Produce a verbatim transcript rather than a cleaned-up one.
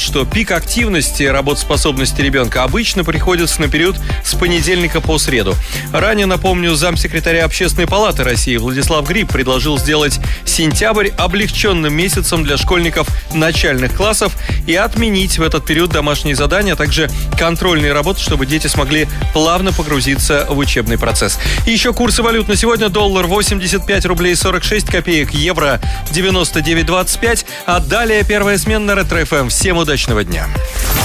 что пик активности работоспособности ребенка обычно приходится на период с понедельника по среду. Ранее, напомню, замсекретаря Общественной палаты России Владислав Гриб предложил сделать сентябрь облегченным месяцем для школьников начальных классов и отменить в этот период домашние задания, а также контрольные работы, чтобы дети смогли плавно погрузиться в учебный процесс. И еще курсы валют на сегодня. Доллар восемьдесят пять рублей сорок шесть копеек, евро девяносто девять двадцать пять. А далее первая смена на Ретро эф эм. Всем удачного дня.